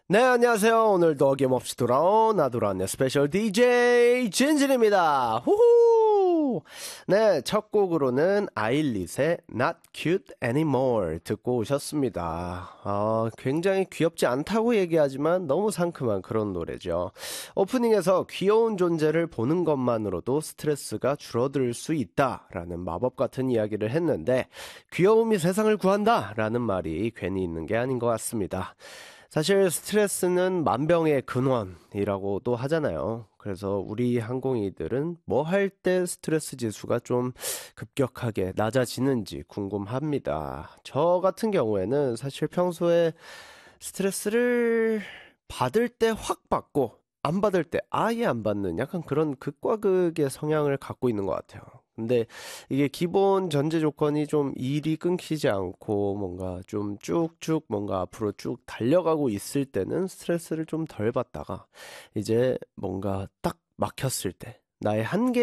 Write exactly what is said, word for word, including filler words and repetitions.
네, 안녕하세요. 오늘도 어김없이 돌아온 나돌아왔네 스페셜 디제이 진진입니다. 후후! 네, 첫 곡으로는 아일릿의 Not Cute Anymore 듣고 오셨습니다. 아, 굉장히 귀엽지 않다고 얘기하지만 너무 상큼한 그런 노래죠. 오프닝에서 귀여운 존재를 보는 것만으로도 스트레스가 줄어들 수 있다라는 마법 같은 이야기를 했는데 귀여움이 세상을 구한다라는 말이 괜히 있는 게 아닌 것 같습니다. 사실 스트레스는 만병의 근원이라고도 하잖아요. 그래서 우리 항공이들은 뭐 할 때 스트레스 지수가 좀 급격하게 낮아지는지 궁금합니다. 저 같은 경우에는 사실 평소에 스트레스를 받을 때 확 받고 안 받을 때 아예 안 받는 약간 그런 극과 극의 성향을 갖고 있는 것 같아요. 근데 이게 기본 전제 조건이 좀 일이 끊기지 않고 뭔가 좀 쭉쭉 뭔가 앞으로 쭉 달려가고 있을 때는 스트레스를 좀 덜 받다가 이제 뭔가 딱 막혔을 때 나의 한계